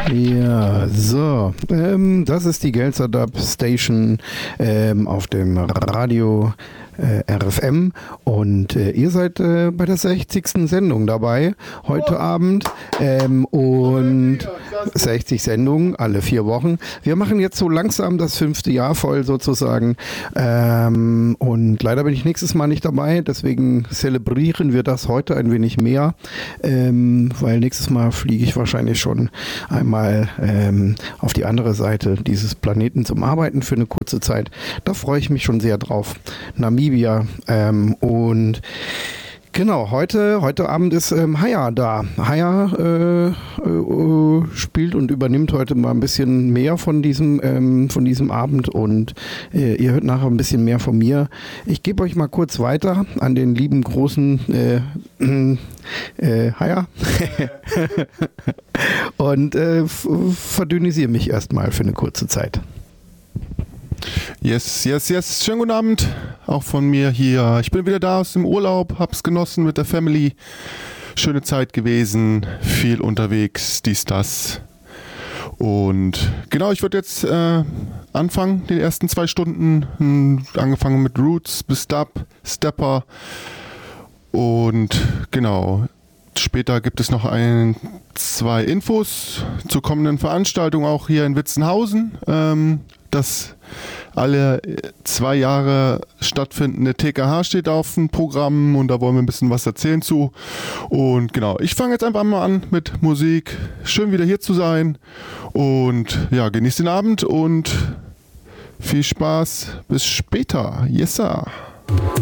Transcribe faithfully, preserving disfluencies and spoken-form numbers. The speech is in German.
Ja, so, ähm, das ist die Gelzerdub Station ähm, auf dem Radio äh, R F M und äh, ihr seid äh, bei der sechzigsten Sendung dabei heute oh. Abend ähm, und sechzig Sendungen alle vier Wochen. Wir machen jetzt so langsam das fünfte Jahr voll sozusagen ähm, und leider bin ich nächstes Mal nicht dabei, deswegen zelebrieren wir das heute ein wenig mehr, ähm, weil nächstes Mal fliege ich wahrscheinlich schon einmal ähm, auf die andere Seite dieses Planeten zum Arbeiten für eine kurze Zeit. Da freue ich mich schon sehr drauf. Namibia ähm, und genau, heute, heute Abend ist ähm, Haya da. Haya äh, äh, spielt und übernimmt heute mal ein bisschen mehr von diesem, ähm, von diesem Abend und äh, ihr hört nachher ein bisschen mehr von mir. Ich gebe euch mal kurz weiter an den lieben großen äh, äh, Haya und äh, verdünnisiere mich erstmal für eine kurze Zeit. Yes, yes, yes. Schönen guten Abend. Auch von mir hier. Ich bin wieder da aus dem Urlaub, hab's genossen mit der Family. Schöne Zeit gewesen, viel unterwegs, dies, das. Und genau, ich würde jetzt äh, anfangen, die ersten zwei Stunden. Hm, angefangen mit Roots bis Dub, Stepper. Und genau, später gibt es noch ein, zwei Infos zur kommenden Veranstaltung, auch hier in Witzenhausen. Ähm, das alle zwei Jahre stattfindende T K H steht auf dem Programm und da wollen wir ein bisschen was erzählen zu. Und genau, ich fange jetzt einfach mal an mit Musik. Schön wieder hier zu sein und ja, genießt den Abend und viel Spaß. Bis später. Yes, sir.